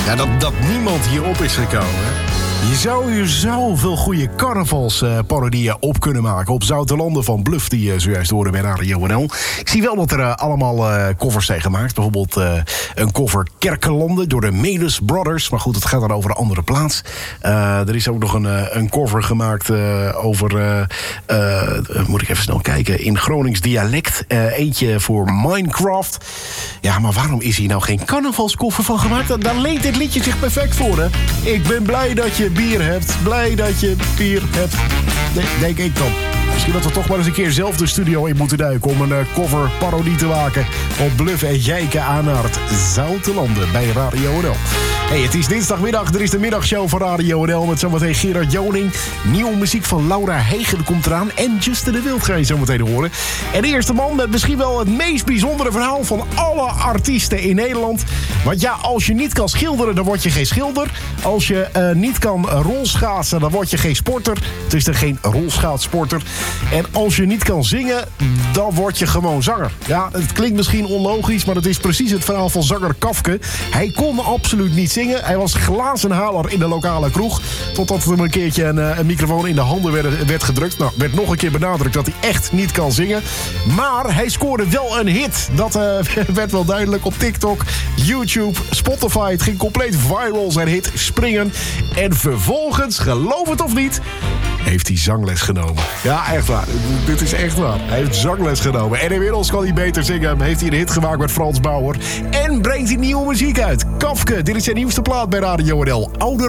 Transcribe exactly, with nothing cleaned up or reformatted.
Ja, dat, dat niemand hierop is gekomen. Je zou hier zoveel goede carnavalsparodieën op kunnen maken. Op Zoutelanden van Bluff, die uh, zojuist horen bij Radio N L. Ik zie wel dat er uh, allemaal uh, covers zijn gemaakt. Bijvoorbeeld uh, een cover Kerkelanden door de Melis Brothers. Maar goed, het gaat dan over een andere plaats. Uh, er is ook nog een, uh, een cover gemaakt uh, over... Uh, uh, moet ik even snel kijken. In Gronings dialect. Uh, eentje voor Minecraft. Ja, maar waarom is hier nou geen carnavalscover van gemaakt? Daar leent dit liedje zich perfect voor, hè? Ik ben blij dat je bier hebt. Blij dat je bier hebt. Nee, denk ik dan. Misschien dat we toch maar eens een keer zelf de studio in moeten duiken... om een uh, cover parodie te maken op Bluff en Jijke Aanhart Zoutelanden bij Radio N L. Hey, het is dinsdagmiddag, er is de middagshow van Radio N L... met zometeen Gerard Joning. Nieuwe muziek van Laura Hegen komt eraan. En Juste de Wild ga je zometeen horen. En de eerste man met misschien wel het meest bijzondere verhaal... van alle artiesten in Nederland. Want ja, als je niet kan schilderen, dan word je geen schilder. Als je uh, niet kan rolschaatsen, dan word je geen sporter. Het is er geen rolschaatssporter. En als je niet kan zingen, dan word je gewoon zanger. Ja, het klinkt misschien onlogisch, maar het is precies het verhaal van zanger Kafke. Hij kon absoluut niet zingen. Hij was glazenhaler in de lokale kroeg. Totdat hem een keertje een, een microfoon in de handen werd, werd gedrukt. Nou, werd nog een keer benadrukt dat hij echt niet kan zingen. Maar hij scoorde wel een hit. Dat uh, werd wel duidelijk op TikTok, YouTube, Spotify. Het ging compleet viral, zijn hit Springen. En vervolgens, geloof het of niet... heeft hij zangles genomen. Ja, echt waar. Dit is echt waar. Hij heeft zangles genomen. En inmiddels kan hij beter zingen. Heeft hij een hit gemaakt met Frans Bauer. En brengt hij nieuwe muziek uit. Kafke, dit is zijn nieuwste plaat bij Radio N L. Ouder